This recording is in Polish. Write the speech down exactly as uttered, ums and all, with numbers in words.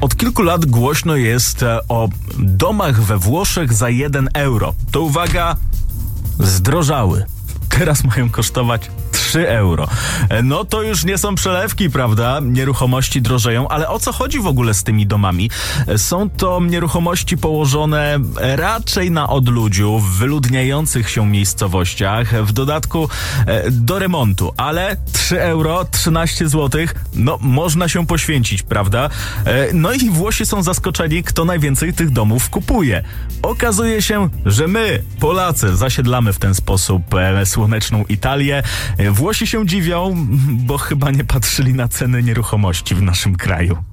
Od kilku lat głośno jest o domach we Włoszech za jeden euro. To uwaga, zdrożały. Teraz mają kosztować trzy euro. No to już nie są przelewki, prawda? Nieruchomości drożeją, ale o co chodzi w ogóle z tymi domami? Są to nieruchomości położone raczej na odludziu, w wyludniających się miejscowościach, w dodatku do remontu, ale trzy euro, trzynaście złotych, no można się poświęcić, prawda? No i Włosi są zaskoczeni, kto najwięcej tych domów kupuje. Okazuje się, że my, Polacy, zasiedlamy w ten sposób słoneczną Italię. Włosi się dziwią, bo chyba nie patrzyli na ceny nieruchomości w naszym kraju.